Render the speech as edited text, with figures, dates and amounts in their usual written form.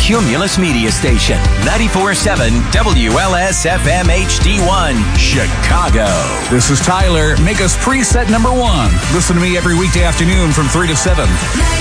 Cumulus Media Station, 94.7 WLS-FM HD1, Chicago. This is Tyler. Make us preset number 1. Listen to me every weekday afternoon from 3 to 7.